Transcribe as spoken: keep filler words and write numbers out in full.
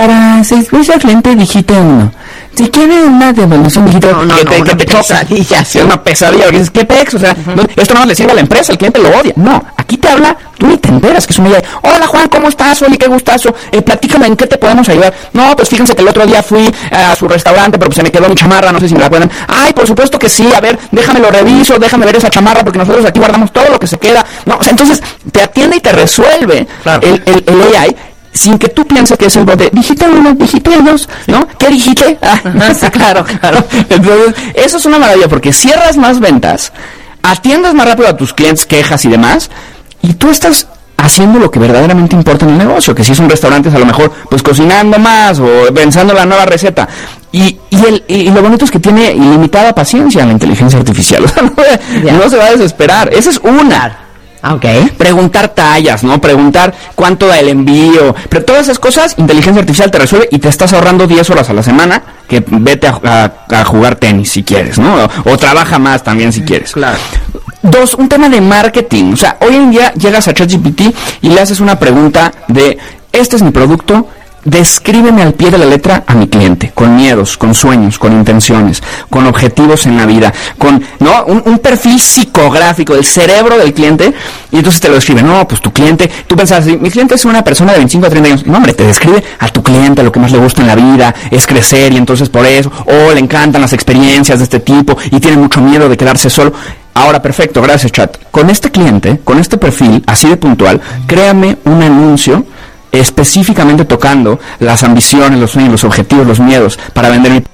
para servicio al cliente digite uno. Si quiere una devolución digital, no, no, que te, no, que te pesadilla, sí, una pesadilla, porque dices, ¿qué pex? O sea, uh-huh. no, esto no le sirve a la empresa, el cliente lo odia. No, aquí te habla, tú ni te enteras que es una idea. Hola Juan, ¿cómo estás? Oli, qué gustazo. Eh, platícame, ¿en qué te podemos ayudar? No, pues fíjense que el otro día fui a su restaurante, pero pues se me quedó mi chamarra, no sé si me la pueden. Ay, por supuesto que sí, a ver, déjame lo reviso, déjame ver esa chamarra, porque nosotros aquí guardamos todo lo que se queda. No, o sea, entonces te atiende y te resuelve claro. el, el, el A I. Sin que tú pienses que es el bot de digite uno, digite dos, ¿no? ¿Qué digite? Ah, sí, claro, claro. Entonces, eso es una maravilla porque cierras más ventas, atiendes más rápido a tus clientes, quejas y demás, y tú estás haciendo lo que verdaderamente importa en el negocio, que si es un restaurante es a lo mejor pues cocinando más o pensando la nueva receta. Y, y, el, y lo bonito es que tiene ilimitada paciencia la inteligencia artificial. O sea, no, yeah. no se va a desesperar. Esa es una. Okay. Preguntar tallas, ¿no? Preguntar cuánto da el envío. Pero todas esas cosas, inteligencia artificial te resuelve y te estás ahorrando diez horas a la semana que vete a, a, a jugar tenis si quieres, ¿no? O, o trabaja más también si quieres. Claro. Dos, un tema de marketing. O sea, hoy en día llegas a ChatGPT y le haces una pregunta de, este es mi producto, descríbeme al pie de la letra a mi cliente, con miedos, con sueños, con intenciones, con objetivos en la vida, con no un, un perfil psicográfico del cerebro del cliente, y entonces te lo describe. No, pues tu cliente, tú pensabas, mi cliente es una persona de veinticinco a treinta años. No, hombre, te describe a tu cliente, lo que más le gusta en la vida es crecer, y entonces por eso, o le encantan las experiencias de este tipo, y tiene mucho miedo de quedarse solo. Ahora, perfecto, gracias chat. Con este cliente, con este perfil, así de puntual, créame un anuncio específicamente tocando las ambiciones, los sueños, los objetivos, los miedos, para vender mi